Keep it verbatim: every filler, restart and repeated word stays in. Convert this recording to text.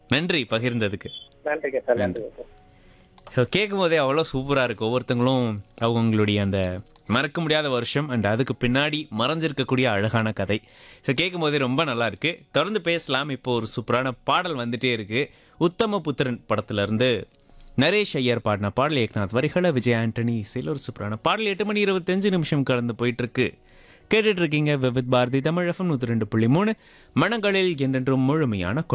நன்றி பகிர்ந்ததுக்கு. நன்றிங்க சார், நன்றி. நன்றிங்க சார். ஸோ கேட்கும்போதே அவ்வளோ சூப்பராக இருக்குது. ஒவ்வொருத்தங்களும் அவங்களுடைய அந்த மறக்க முடியாத வருஷம் அண்ட் அதுக்கு பின்னாடி மறைஞ்சிருக்கக்கூடிய அழகான கதை. ஸோ கேட்கும்போதே ரொம்ப நல்லா இருக்கு. தொடர்ந்து பேசலாம். இப்போ ஒரு சூப்பரான பாடல் வந்துட்டே இருக்கு. உத்தம புத்திரன் படத்திலிருந்து நரேஷ் ஐயர் பாடின பாடல், ஏக்நாத் வரிகளை, விஜய் ஆண்டனி இசையில் ஒரு சூப்பரான பாடல். எட்டு மணி இருபத்தஞ்சு நிமிஷம் கடந்து போயிட்டு இருக்கு. கேட்டுட்டு இருக்கீங்க விவித் பாரதி தமிழ் எஃப்எம் நூற்றி ரெண்டு புள்ளி மூணு மனங்களில் என்றென்றும் முழுமையான